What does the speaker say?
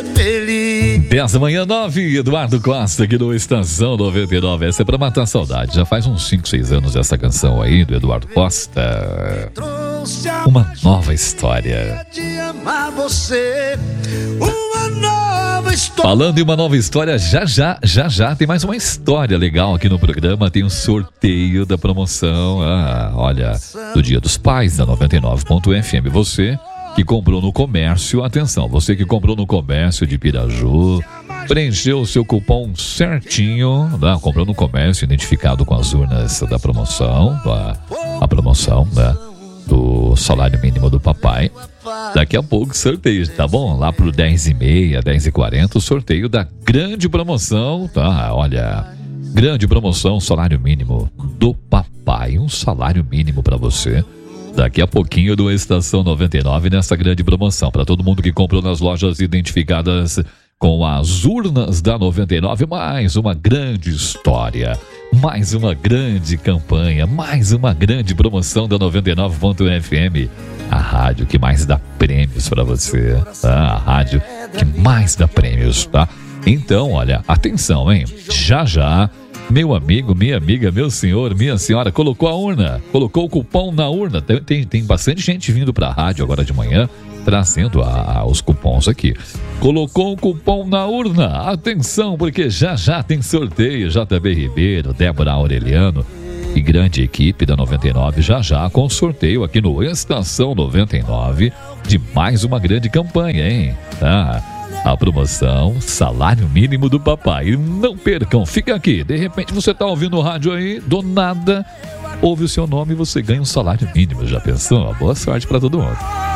ser feliz. 10 da manhã, 9, Eduardo Costa aqui no Estação 99. Essa é pra matar a saudade. Já faz uns 5, 6 anos essa canção aí do Eduardo Costa. Uma nova história. De amar você, uma nova história. Falando em uma nova história, já tem mais uma história legal aqui no programa. Tem um sorteio da promoção, olha, do Dia dos Pais da 99.fm. Você que comprou no comércio, atenção, você que comprou no comércio de Piraju, preencheu o seu cupom certinho, né? Comprou no comércio, identificado com as urnas da promoção, a promoção, né? Do salário mínimo do papai. Daqui a pouco sorteio, tá bom? Lá pro 10h30, 10h40, o sorteio da grande promoção, tá? Olha, grande promoção, salário mínimo do papai. Um salário mínimo pra você. Daqui a pouquinho do Estação 99 nessa grande promoção. Para todo mundo que comprou nas lojas identificadas com as urnas da 99. Mais uma grande história. Mais uma grande campanha, mais uma grande promoção da 99.fm, a rádio que mais dá prêmios para você, tá? A rádio que mais dá prêmios, tá? Então, olha, atenção, hein? Já, meu amigo, minha amiga, meu senhor, minha senhora, colocou a urna, colocou o cupom na urna. Tem bastante gente vindo para a rádio agora de manhã, trazendo os cupons aqui. Colocou o cupom na urna. Atenção, porque já tem sorteio. JB Ribeiro, Débora Aureliano e grande equipe da 99 já com sorteio aqui no Estação 99 de mais uma grande campanha, hein? A promoção Salário Mínimo do Papai. Não percam, fica aqui. De repente você tá ouvindo o rádio aí, do nada ouve o seu nome e você ganha um salário mínimo. Já pensou? Boa sorte para todo mundo.